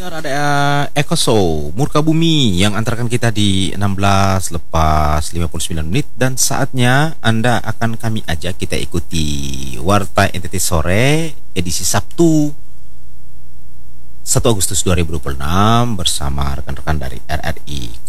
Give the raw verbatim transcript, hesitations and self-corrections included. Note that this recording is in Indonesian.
Ada eh, Eko Show Murka Bumi yang antarkan kita di enam belas lepas lima puluh sembilan menit, dan saatnya Anda akan kami ajak kita ikuti Warta N T T Sore edisi Sabtu satu Agustus dua ribu dua puluh enam bersama rekan-rekan dari R R I